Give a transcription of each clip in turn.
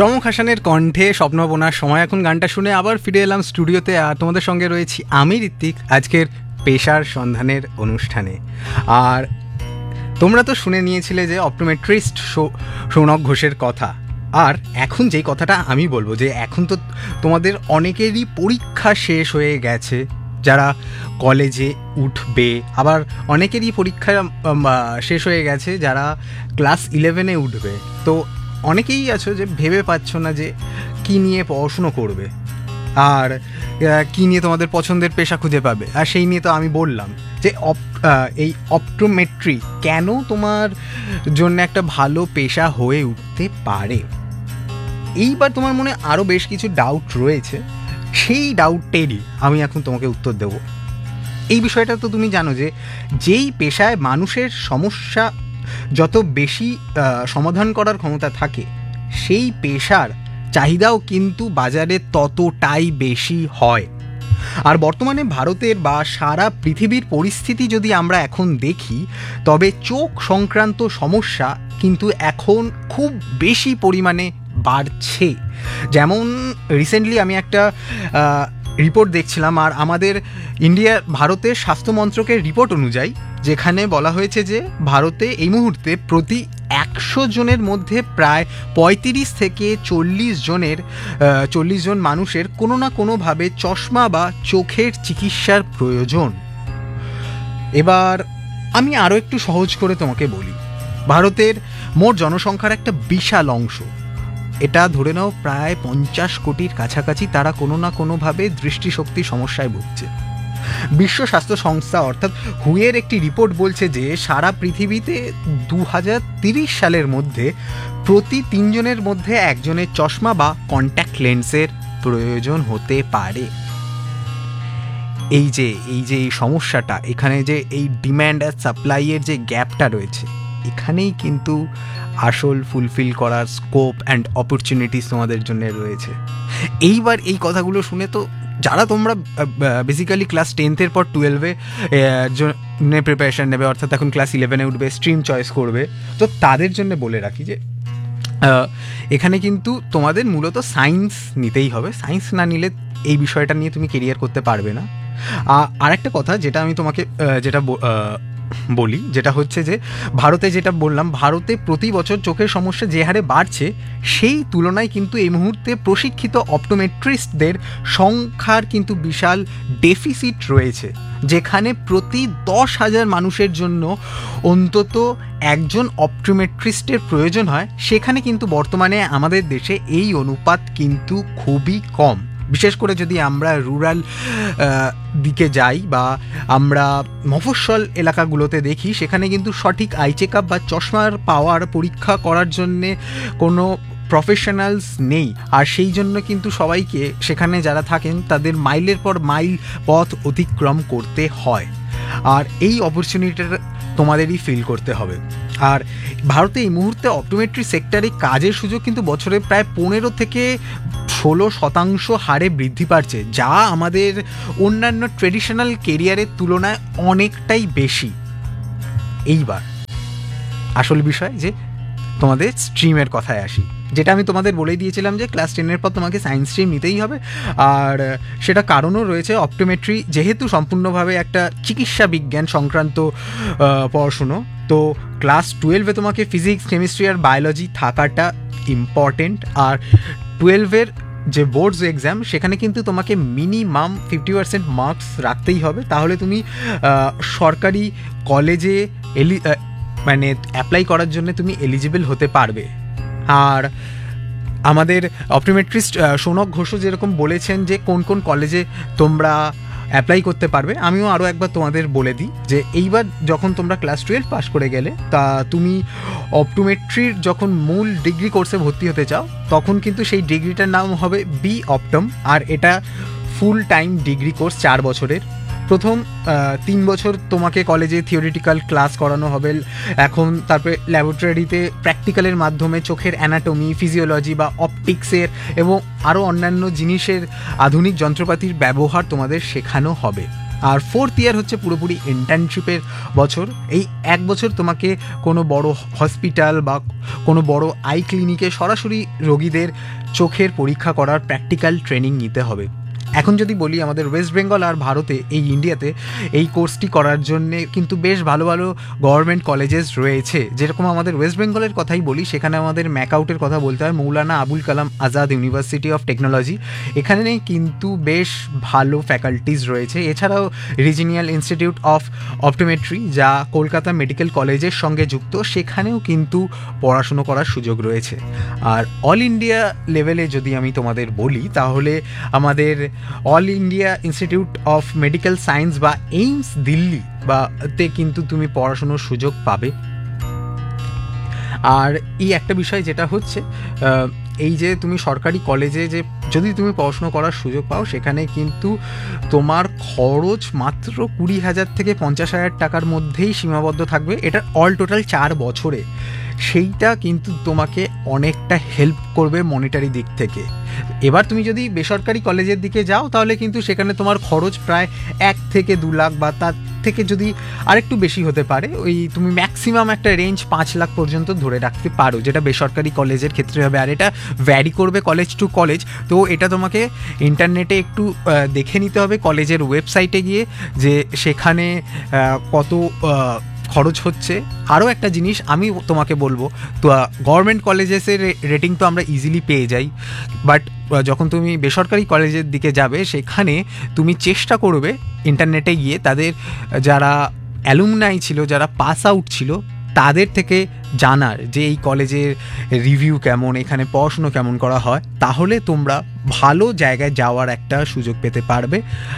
চমক হাসানের কণ্ঠে স্বপ্নবোনার সময় এখন গানটা শুনে আবার ফিরে এলাম স্টুডিওতে, আর তোমাদের সঙ্গে রয়েছি আমি ঋত্বিক আজকের পেশার সন্ধানের অনুষ্ঠানে। আর তোমরা তো শুনে নিয়েছিলে যে অপটোমেট্রিস্ট সৌনক ঘোষের কথা, আর এখন যেই কথাটা আমি বলবো যে এখন তো তোমাদের অনেকেরই পরীক্ষা শেষ হয়ে গেছে, যারা কলেজে উঠবে, আবার অনেকেরই পরীক্ষা শেষ হয়ে গেছে যারা ক্লাস 11-এ উঠবে। তো অনেকেই আছো যে ভেবে পাচ্ছ না যে কী নিয়ে পড়াশুনো করবে আর কী নিয়ে তোমাদের পছন্দের পেশা খুঁজে পাবে। আর সেই নিয়ে তো আমি বললাম যে এই অপটোমেট্রি কেন তোমার জন্য একটা ভালো পেশা হয়ে উঠতে পারে। এইবার তোমার মনে আরও বেশ কিছু ডাউট রয়েছে, সেই ডাউটেরই আমি এখন তোমাকে উত্তর দেব। এই বিষয়টা তো তুমি জানো যে যেই পেশায় মানুষের সমস্যা যত বেশি সমাধান করার ক্ষমতা থাকে, সেই পেশার চাহিদাও কিন্তু বাজারে ততটাই বেশি হয়। আর বর্তমানে ভারতের বা সারা পৃথিবীর পরিস্থিতি যদি আমরা এখন দেখি, তবে চোখ সংক্রান্ত সমস্যা কিন্তু এখন খুব বেশি পরিমাণে বাড়ছে। যেমন রিসেন্টলি আমি একটা রিপোর্ট দেখছিলাম, আর আমাদের ভারতের স্বাস্থ্য মন্ত্রকের রিপোর্ট অনুযায়ী যেখানে বলা হয়েছে যে ভারতে এই মুহূর্তে প্রতি 100 জনের মধ্যে প্রায় 35 থেকে 40 জন মানুষের কোনো না কোনোভাবে চশমা বা চোখের চিকিৎসার প্রয়োজন। এবার আমি আরও একটু সহজ করে তোমাকে বলি, ভারতের মোট জনসংখ্যার একটা বিশাল অংশ, এটা ধরে নাও প্রায় 50 কোটির কাছাকাছি, তারা কোনো না কোনোভাবে দৃষ্টিশক্তি সমস্যায় ভুগছে। বিশ্ব স্বাস্থ্য সংস্থা অর্থাৎ হুয়ের একটি রিপোর্ট বলছে যে সারা পৃথিবীতে 2030 সালের মধ্যে প্রতি 3 জনের মধ্যে একজনের চশমা বা কন্ট্যাক্ট লেন্সের প্রয়োজন হতে পারে। এই যে এই সমস্যাটা, এখানে যে এই ডিম্যান্ড আর সাপ্লাইয়ের যে গ্যাপটা রয়েছে, এখানেই কিন্তু আসল ফুলফিল করার স্কোপ অ্যান্ড অপরচুনিটিস তোমাদের জন্য রয়েছে। এইবার এই কথাগুলো শুনে তো যারা তোমরা বেসিক্যালি ক্লাস 10-এর পর 12-এ জন্য প্রিপারেশান নেবে, অর্থাৎ এখন ক্লাস 11-এ উঠবে, স্ট্রিম চয়েস করবে, তো তাদের জন্য বলে রাখি যে এখানে কিন্তু তোমাদের মূলত সায়েন্স নিতেই হবে। সায়েন্স না নিলে এই বিষয়টা নিয়ে তুমি কেরিয়ার করতে পারবে না। আর একটা কথা যেটা আমি তোমাকে বলি, যেটা হচ্ছে যে ভারতে যেটা বললাম, ভারতে প্রতি বছর চোখের সমস্যা যে হারে বাড়ছে, সেই তুলনায় কিন্তু এই মুহূর্তে প্রশিক্ষিত অপটোমেট্রিস্টদের সংখ্যার কিন্তু বিশাল ডেফিসিট রয়েছে, যেখানে প্রতি 10,000 মানুষের জন্য অন্তত একজন অপটোমেট্রিস্টের প্রয়োজন হয়। সেখানে কিন্তু বর্তমানে আমাদের দেশে এই অনুপাত কিন্তু খুবই কম। বিশেষ করে যদি আমরা রুরাল দিকে যাই বা আমরা মফস্বল এলাকাগুলোতে দেখি, সেখানে কিন্তু সঠিক আই চেক আপ বা চশমার পাওয়ার পরীক্ষা করার জন্যে কোনো প্রফেশনালস নেই। আর সেই জন্য কিন্তু সবাইকে সেখানে যারা থাকেন তাদের মাইলের পর মাইল পথ অতিক্রম করতে হয়। আর এই অপরচুনিটিটা তোমাদেরই ফিল করতে হবে। আর ভারতে এই মুহূর্তে অপটোমেট্রি সেক্টরে কাজের সুযোগ কিন্তু বছরে প্রায় 15 থেকে 16% হারে বৃদ্ধি পাচ্ছে, যা আমাদের অন্যান্য ট্রেডিশনাল কেরিয়ারের তুলনায় অনেকটাই বেশি। এইবার আসল বিষয় যে তোমাদের স্ট্রিমের কথায় আসি, যেটা আমি তোমাদের বলেই দিয়েছিলাম যে ক্লাস 10-এর পর তোমাকে সায়েন্স স্ট্রিম নিতেই হবে। আর সেটা কারণও রয়েছে, অপটোমেট্রি যেহেতু সম্পূর্ণভাবে একটা চিকিৎসা বিজ্ঞান সংক্রান্ত পড়াশুনো, তো ক্লাস 12-এ তোমাকে ফিজিক্স, কেমিস্ট্রি আর বায়োলজি থাকাটা ইম্পর্টেন্ট। আর 12-এর যে বোর্ডস এক্সাম, সেখানে কিন্তু তোমাকে মিনিমাম 50% মার্কস রাখতেই হবে, তাহলে তুমি সরকারি কলেজে মানে অ্যাপ্লাই করার জন্য তুমি এলিজিবল হতে পারবে। আর আমাদের অপটোমেট্রিস্ট সৌনক ঘোষও যেরকম বলেছেন যে কোন কোন কলেজে তোমরা অ্যাপ্লাই করতে পারবে, আমিও আরও একবার তোমাদের বলে দিই যে এইবার যখন তোমরা ক্লাস 12 পাস করে গেলে, তা তুমি অপটোমেট্রির যখন মূল ডিগ্রি কোর্সে ভর্তি হতে চাও, তখন কিন্তু সেই ডিগ্রিটার নাম হবে বি অপটম। আর এটা ফুল টাইম ডিগ্রি কোর্স, 4 বছরের। প্রথম 3 বছর তোমাকে কলেজে থিওরিটিক্যাল ক্লাস করানো হবে, এখন তারপরে ল্যাবরেটরিতে প্র্যাকটিক্যালের মাধ্যমে চোখের অ্যানাটমি, ফিজিওলজি বা অপটিক্সের এবং আরও অন্যান্য জিনিসের আধুনিক যন্ত্রপাতির ব্যবহার তোমাদের শেখানো হবে। আর 4th ইয়ার হচ্ছে পুরোপুরি ইন্টার্নশিপের বছর। এই 1 বছর তোমাকে কোনো বড় হসপিটাল বা কোনো বড় আই ক্লিনিকে সরাসরি রোগীদের চোখের পরীক্ষা করার প্র্যাকটিক্যাল ট্রেনিং নিতে হবে। এখন যদি বলি, আমাদের ওয়েস্ট বেঙ্গল আর ভারতে, এই ইন্ডিয়াতে এই কোর্সটি করার জন্যে কিন্তু বেশ ভালো ভালো গভর্নমেন্ট কলেজেস রয়েছে। যেরকম আমাদের ওয়েস্ট বেঙ্গলের কথাই বলি, সেখানে আমাদের ম্যাকআউটের কথা বলতে হয়, Maulana Abul Kalam Azad university of technology. এখানে কিন্তু বেশ ভালো ফ্যাকাল্টিস রয়েছে। এছাড়াও রিজিনিয়াল ইনস্টিটিউট অফ অপটোমেট্রি, যা কলকাতা মেডিকেল কলেজের সঙ্গে যুক্ত, সেখানেও কিন্তু পড়াশুনো করার সুযোগ রয়েছে। আর অল ইন্ডিয়া লেভেলে যদি আমি তোমাদের বলি, তাহলে আমাদের all India institute of medical science বা এইমস দিল্লি তে কিন্তু তুমি পড়াশুনোর সুযোগ পাবে। আর এই একটা বিষয় যেটা হচ্ছে, এই যে তুমি সরকারি কলেজে যে যদি তুমি পড়াশুনো করার সুযোগ পাও, সেখানে কিন্তু তোমার খরচ মাত্র 20,000 থেকে 50,000 টাকার মধ্যেই সীমাবদ্ধ থাকবে। এটা অল টোটাল 4 বছরে। সেইটা কিন্তু তোমাকে অনেকটা হেল্প করবে মনিটারি দিক থেকে। এবার তুমি যদি বেসরকারি কলেজের দিকে যাও, তাহলে কিন্তু সেখানে তোমার খরচ প্রায় 1 থেকে 2 লাখ বা তার থেকে যদি আরেকটু বেশি হতে পারে, ওই তুমি ম্যাক্সিমাম একটা রেঞ্জ 5 লাখ পর্যন্ত ধরে রাখতে পারো, যেটা বেসরকারি কলেজের ক্ষেত্রে হবে। আর এটা ভ্যারি করবে কলেজ টু কলেজ। তো এটা তোমাকে ইন্টারনেটে একটু দেখে নিতে হবে, কলেজের ওয়েবসাইটে গিয়ে, যে সেখানে কত খরচ হচ্ছে। আরও একটা জিনিস আমি তোমাকে বলবো, তো গভর্নমেন্ট কলেজেসের রেটিং তো আমরা ইজিলি পেয়ে যাই, বাট যখন তুমি বেসরকারি কলেজের দিকে যাবে, সেখানে তুমি চেষ্টা করবে ইন্টারনেটে গিয়ে তাদের যারা অ্যালুমনাই ছিল, যারা পাস আউট ছিল, তাদের থেকে জানার যে এই কলেজের রিভিউ কেমন, এখানে পড়াশুনো কেমন করা হয়। তাহলে তোমরা ভালো জায়গায় যাওয়ার একটা সুযোগ পেতে পারবে।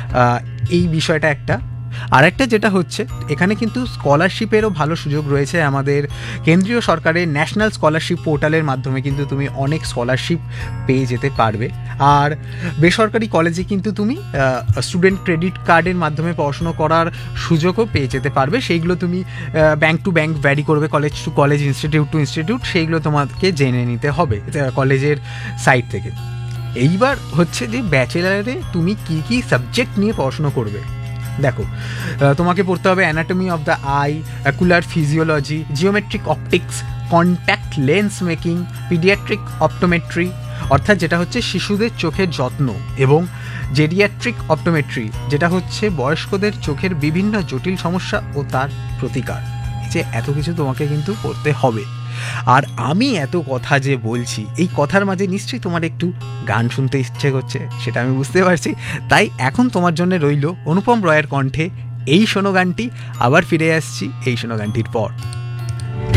এই বিষয়টা একটা। আর একটা যেটা হচ্ছে, এখানে কিন্তু স্কলারশিপেরও ভালো সুযোগ রয়েছে। আমাদের কেন্দ্রীয় সরকারের ন্যাশনাল স্কলারশিপ পোর্টালের মাধ্যমে কিন্তু তুমি অনেক স্কলারশিপ পেয়ে যেতে পারবে। আর বেসরকারি কলেজে কিন্তু তুমি স্টুডেন্ট ক্রেডিট কার্ডের মাধ্যমে পড়াশুনো করার সুযোগও পেয়ে যেতে পারবে। সেইগুলো তুমি ব্যাংক টু ব্যাংক ভ্যারি করবে, college to college, institute two institute, সেইগুলো তোমাকে জেনে নিতে হবে কলেজের সাইট থেকে। এইবার হচ্ছে যে ব্যাচেলারে তুমি কী কী সাবজেক্ট নিয়ে পড়াশুনো করবে। দেখো, তোমাকে পড়তে হবে anatomy of the I, অ্যাকুলার physiology, geometric optics, contact lens making, paediatric optometry, অর্থাৎ যেটা হচ্ছে শিশুদের চোখের যত্ন, এবং জেডিয়াট্রিক অপটোমেট্রি, যেটা হচ্ছে বয়স্কদের চোখের বিভিন্ন জটিল সমস্যা ও তার প্রতিকার। যে এত কিছু তোমাকে কিন্তু পড়তে হবে। আর আমি এত কথা যে বলছি, এই কথার মাঝে নিশ্চয়ই তোমার একটু গান শুনতে ইচ্ছে করছে, সেটা আমি বুঝতে পারছি। তাই এখন তোমার জন্য রইল অনুপম রয়ের কণ্ঠে এই শোনো গানটি। আবার ফিরে আসছি এই শোনো গানটির পর।